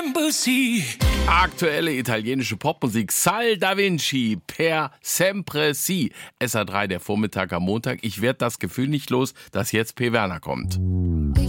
Aktuelle italienische Popmusik. Sal Da Vinci per Sempre Si. SA3 der Vormittag am Montag. Ich werde das Gefühl nicht los, dass jetzt P. Werner kommt.